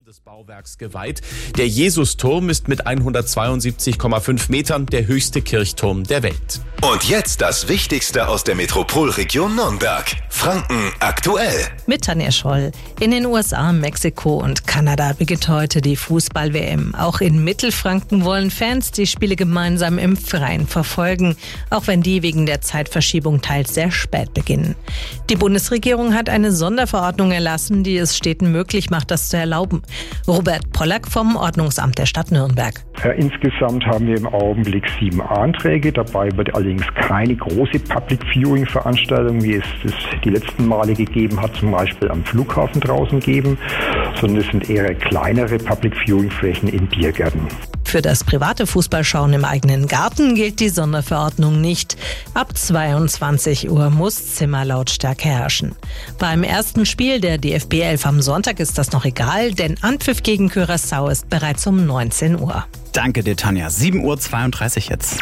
des Bauwerks geweiht. Der Jesusturm ist mit 172,5 Metern der höchste Kirchturm der Welt. Und jetzt das Wichtigste aus der Metropolregion Nürnberg. Franken aktuell. Mit Tanja Scholl. In den USA, Mexiko und Kanada beginnt heute die Fußball-WM. Auch in Mittelfranken wollen Fans die Spiele gemeinsam im Freien verfolgen, auch wenn die wegen der Zeitverschiebung teils sehr spät beginnen. Die Bundesregierung hat eine Sonderverordnung erlassen, die es Städten möglich macht, das zu erlauben. Robert Pollack vom Ordnungsamt der Stadt Nürnberg. Insgesamt haben wir im Augenblick 7 Anträge. Dabei wird allerdings keine große Public-Viewing-Veranstaltung, wie es die letzten Male gegeben hat, zum Beispiel am Flughafen draußen geben, sondern es sind eher kleinere Public-Viewing-Flächen in Biergärten. Für das private Fußballschauen im eigenen Garten gilt die Sonderverordnung nicht. Ab 22 Uhr muss Zimmerlautstärke herrschen. Beim ersten Spiel der DFB 11 am Sonntag ist das noch egal, denn Anpfiff gegen Curaçao ist bereits um 19 Uhr. Danke dir, Tanja. 7.32 Uhr jetzt.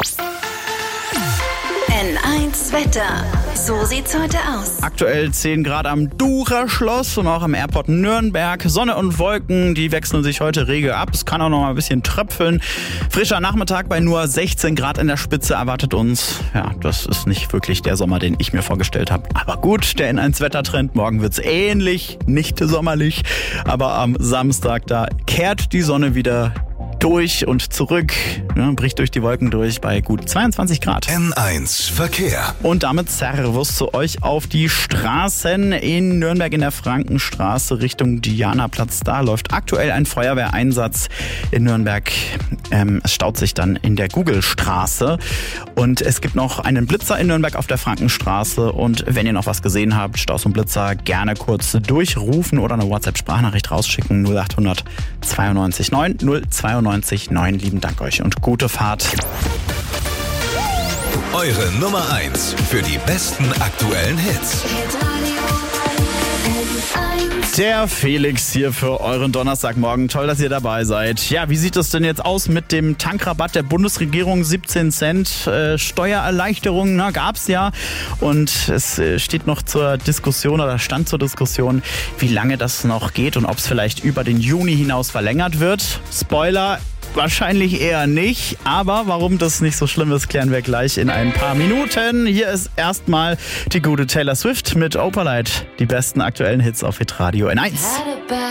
N1 Wetter. So sieht's heute aus. Aktuell 10 Grad am Dura-Schloss und auch am Airport Nürnberg. Sonne und Wolken, die wechseln sich heute rege ab. Es kann auch noch mal ein bisschen tröpfeln. Frischer Nachmittag bei nur 16 Grad in der Spitze erwartet uns. Ja, das ist nicht wirklich der Sommer, den ich mir vorgestellt habe. Aber gut, der N1-Wettertrend. Morgen wird's ähnlich, nicht sommerlich. Aber am Samstag, da kehrt die Sonne wieder durch und zurück, bricht durch die Wolken durch bei gut 22 Grad. N1 Verkehr. Und damit Servus zu euch auf die Straßen in Nürnberg in der Frankenstraße Richtung Dianaplatz. Da läuft aktuell ein Feuerwehreinsatz in Nürnberg. Es staut sich dann in der Gugelstraße. Und es gibt noch einen Blitzer in Nürnberg auf der Frankenstraße. Und wenn ihr noch was gesehen habt, Staus und Blitzer, gerne kurz durchrufen oder eine WhatsApp-Sprachnachricht rausschicken. 0800 92 9 092 9. Lieben Dank euch und gute Fahrt. Eure Nummer 1 für die besten aktuellen Hits. Der Felix hier für euren Donnerstagmorgen. Toll, dass ihr dabei seid. Ja, wie sieht es denn jetzt aus mit dem Tankrabatt der Bundesregierung? 17 Cent Steuererleichterung, gab's ja. Und es steht noch zur Diskussion oder stand zur Diskussion, wie lange das noch geht und ob es vielleicht über den Juni hinaus verlängert wird. Spoiler, wahrscheinlich eher nicht, aber warum das nicht so schlimm ist, klären wir gleich in ein paar Minuten. Hier ist erstmal die gute Taylor Swift mit Opalite. Die besten aktuellen Hits auf Hitradio N1.